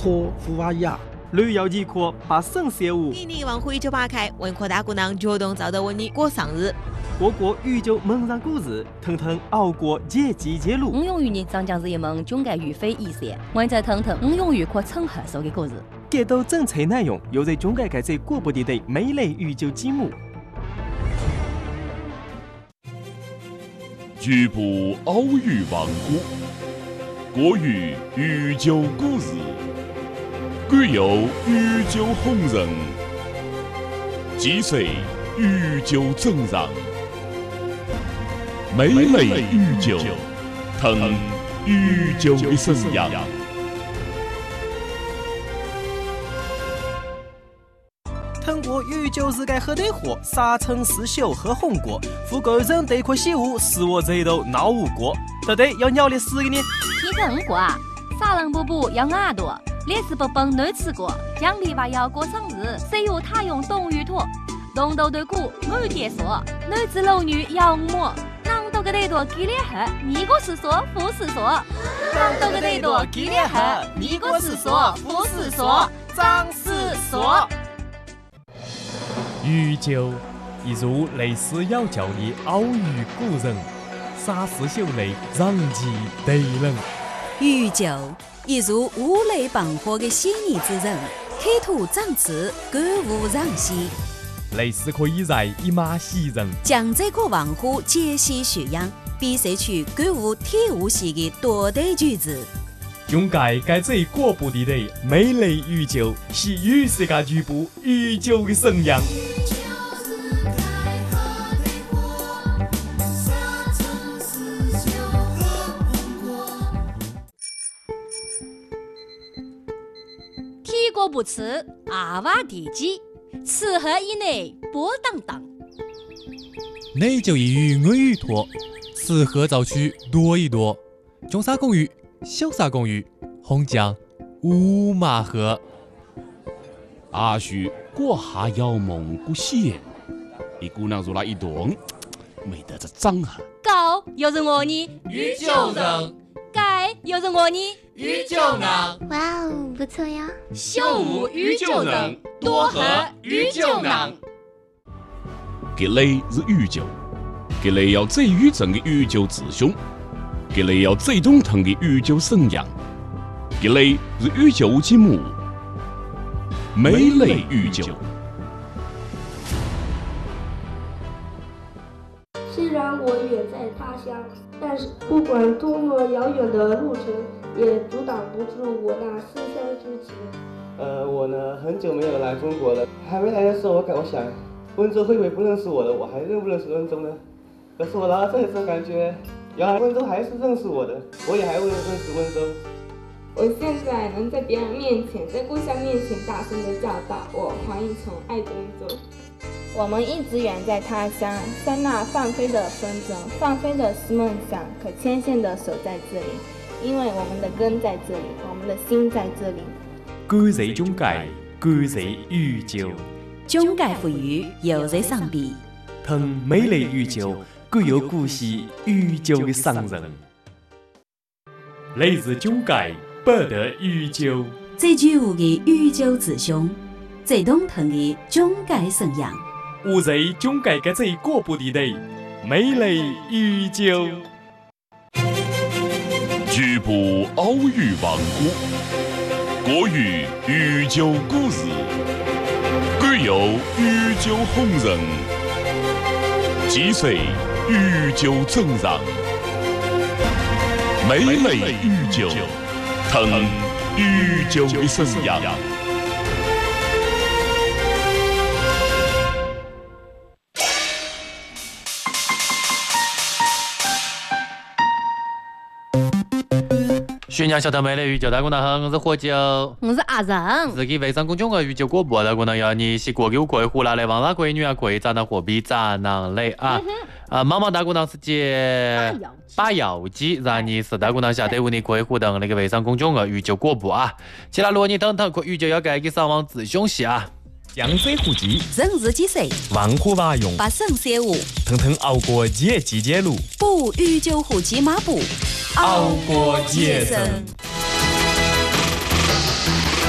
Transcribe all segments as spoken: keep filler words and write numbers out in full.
托福瓦雅。 旅游节课把省事务， 给你往回就扒开，文科大姑娘主动找到问你过生日。 各国宇宙门上故事，腾腾熬过节季节路。 我用于你长江是一门中介语非意思，我在腾腾，我用于可称合手的故事。 给到精彩内容，又在中介界在广播电台美丽宇宙节目。 局部奥语王国，国语宇宙故事。具有宇宙红人，几岁宇宙正常，美丽宇宙，腾宇宙的生阳。 通过宇宙世界黑带货，沙尘四宿和红果，富贵人对块喜物，使我这头闹无过。到底要鸟的死给你？ 天成过啊，沙人布布要耳朵。烈士不崩难吃过，奖励娃要过生日，谁有他用冬雨托，东斗对鼓我爹说，男子老女要摸，囊多个得多给脸黑，你个是说不是说，囊多个得多给脸黑，你个是说不是说，张是说。 宇宙一如类似妖教的奥语古人，沙石秀类让其对人。 宇宙一如五雷绑火的细腻之人，开土长刺，歌舞让戏。 类似可以在一马袭人， 将这个文化解析学养，比赛出歌舞体育系的多对句子。 中介该在广播电台美丽宇宙是与世界局部宇宙的生阳。 体过不吃，阿娃地基，吃喝以内波荡荡。 内就一语我语托，吃喝早去多一多。中沙公寓。小沙公寓，红酱五马河。 阿叔过下要蒙古县，一姑娘入了一栋，没得这长哈。 高又是我呢， 宇宙人。 盖又是我呢， 宇宙人。 哇哦，不错呀。 秀武宇宙人，多和宇宙人。 这类是宇宙，这类要最宇宙的宇宙之兄。这类要最懂腾的宇宙生阳，这类是宇宙节目，美丽宇宙。 虽然我远在他乡，但是不管多么遥远的路程，也阻挡不住我那思乡之情。 呃，我呢，很久没有来中国了，还没来的时候，我感我想，温州会不会不认识我的？我还认不认识温州呢？可是我来到这里之后，感觉。原来温州还是认识我的，我也还会认识温州。 我现在能在别人面前，在故乡面前大声地叫道：“我黄一从爱温州。” 我们一直远在他乡，在那放飞的风筝，放飞的是梦想，可牵线的手在这里，因为我们的根在这里，我们的心在这里。 各在中介，各在宇宙， 中介赋予又在上边， 腾美丽宇宙。具有故事宇宙的商人，来自中介不得宇宙。 最具有的宇宙之兄，最懂腾的中介生阳。 我在中介嘅最广播电台，美丽宇宙。 局部奥语王国，国语宇宙故事，具有宇宙红人，几岁？宇宙正常，美丽宇宙，腾宇宙的生阳。 徐娘小头美丽宇宙大姑娘好，我是火酒， 我是阿仁。 自己微商公众号宇宙广播大姑娘要你是过狗过户啦来网上闺女啊可以找到货币找囊类啊。啊，毛毛大姑娘是接把药剂，让你是大姑娘下对为你可以互动那个微商公众号宇宙广播啊。其他罗你等等可宇宙要改给上网咨询些啊。 江水虎集， 人日几岁？ 万户瓦用， 把省事务， 腾腾熬过节季节路， 不宇宙虎集马步， 熬过节生。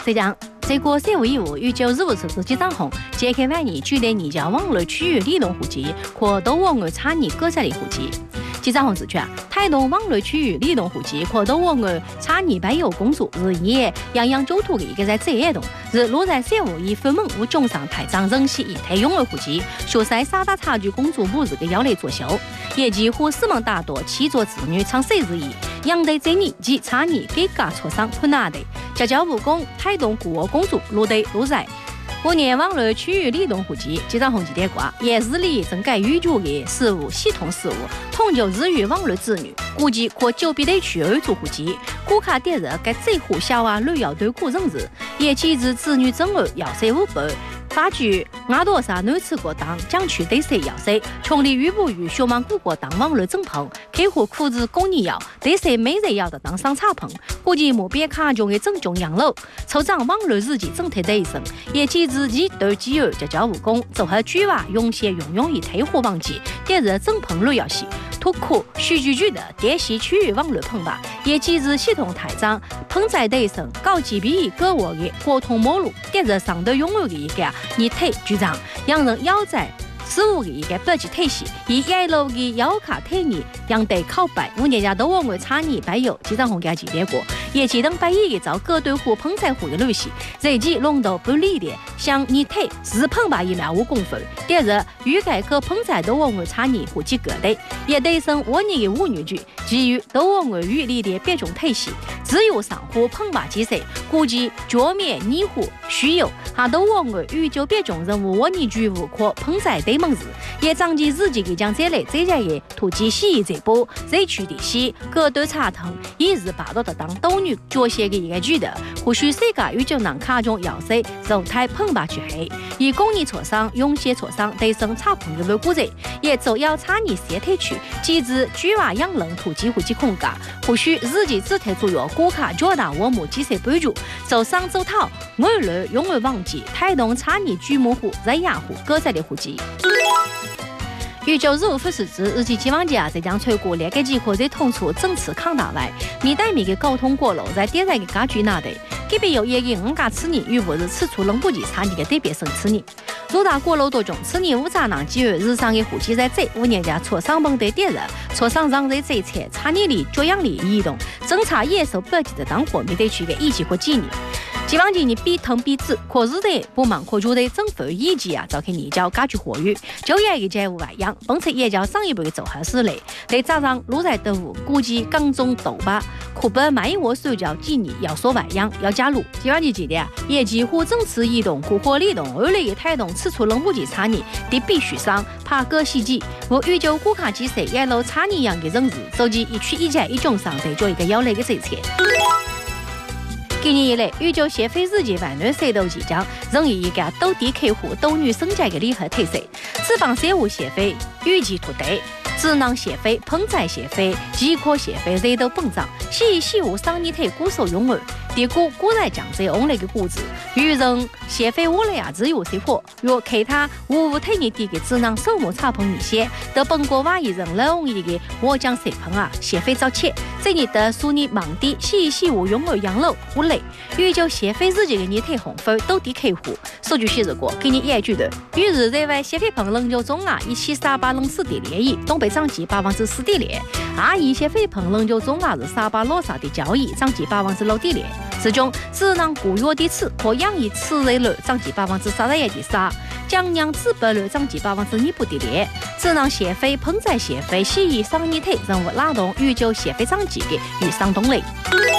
浙江，这个社会义务与九十五次自己账红，揭开万年距离你家网络区域理论户籍和多网络产业各设立户籍。记者红指出啊，台东网络区域理论户籍和多网络产业办有工作是以洋洋走土的一个在这一动，是落在社会以分门无中上台长人系一体拥有户籍，学晒三大差距工作部日的要来作秀，也几乎四门大多七座子女长谁日益，养得这年及产业给家磋商困难的，家教务工台东国务工作落得落在。五年网络区域理论户籍，记者红旗点挂，也是里整改预祝的事务系统事务，统就日语网络子女，估计可九比地区二组户籍，顾卡点日该这户小娃女要对古人日，也其之子女正儿要塞五百。发具阿多萨女次国当将区对谁要塞，从里预不与学忙古国当网络整棚，客户苦子供你要，对谁每人要的当上茶棚，估计目标卡中的整中养老，抽长网络日记整体的一生，也其自己对基儿家教务工，就和举娃用些用用以退货忘记，点日整棚旅游系。突库徐居居的电系区域网络棚吧，也机制系统台长棚在内生高级比各国的国通模路，点日上头拥有的一个你腿局长，让人要在十五个一个本级体系，以一楼的腰卡体系，让得靠白五年家都网络产业白有机场红家几点过，也其等百亿的找各对户棚在户的旅行，这即龙头不利的，像你腿日棚吧一秒五公分，点日预改可棚在都网络产业户籍各地，也得生我年的五女句，基于都网络与里的别种体系，只有上户棚吧几岁，估计桌面泥户需有，还都网络与就别种人物我年居户可棚在对门日，也长期自己给将这类这家的土鸡洗这波这区的洗各对茶藤一日把到的当斗女脚些的一个举的，或许谁家与就能卡中要塞肉太棚吧去黑，以工业磋商用些磋商对生茶棚的骨折，也走要产业社体区机制举娃养人土鸡户籍空间，或许日记只推主要顾卡较大我们几岁帮助，走上走讨二类永远忘记台东产业居民户在雅户各在的户籍。于九十五分时之日记期望家在将吹过列个机或者通出整次抗打外，米代米的沟通过路在点在的家居那的，隔壁有一个五家次年与不是此处能不及产业的特别生次年。如大过路多种次年五杂囊基于日常的户籍在这五年家磋商本的点人，磋商让在这切产业里教养里移动，侦查也受本地的当国民地区的一级或纪念。希望今年比腾比子，可是的不忙可做的政府以及啊，早开你叫家居活跃，就业的债务外扬，本次也叫上一步的走合适嘞。在早上路在德务，估计港中斗吧，可本买我手叫几年要说外扬要加入。希望你记得啊，也几乎整次移动苦火力动，二类的台动此处能不及产业的必须上怕各细节，我预就顾卡几岁也露产业样的人日，手机一区一家一种上得做一个要来的这切。今年以来，宇宙协会日记万年谁都即将仍以一个斗地客户斗女生产的厉害特色，此方业务协会预计土地。智能协会、棚仔协会、机壳协会热都膨胀，洗洗无上你腿鼓手拥儿，地股古来讲这翁那个股子，与人协会我了呀只有谁破，若其他无无推你地个智能手木茶棚一些，得本国外一人老一个我讲谁棚啊，协会早切，这你的属你忙地洗洗无拥儿养老无累，与就协会日这个你腿红分都地客户，数据显示过，给你也觉得，与日在外协会棚冷就中啊，一七三八冷四点零亿，东北涨级百分之四点零，啊，一些非棚冷就中啊是三八落沙的交易涨级百分之六点零，其中智能古约的次和养以次类率涨级百分之三十一点三，江阳资本率涨级百分之二不点零，智能协会、棚仔协会、洗衣商业体人物拉动宇宙协会涨级的与上动力。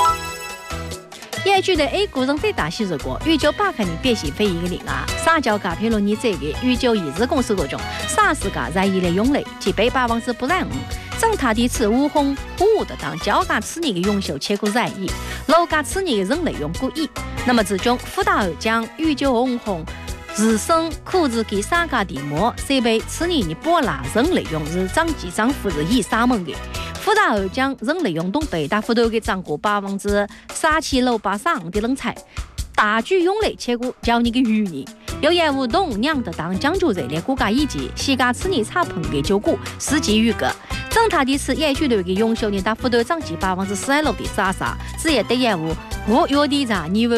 也觉得 A 股人最大吸入过，宇宙八开年变形非一个零啊，撒娇咖啡罗尼这个宇宙一日公司各种啥时个在一类用类，几倍百分之不然五，整他的次无红虎舞的当交嘎次年的永秀切股在意，楼嘎次年的人类用故意。那么之中福大尔将宇宙红红日生裤子给三家地膜，设备次年的波拉人类用是涨级涨幅是以三门的。福大尔将人类用东北大幅度给涨过百分之三七六八三的人才，大举用来切股叫你个余年，有业务动娘的当将就这类股价以及西家次年差棚给九股十几余个，整他的次也绝对给永秀年大幅度涨级百分之四十六点三三，只也得业务我有的在你为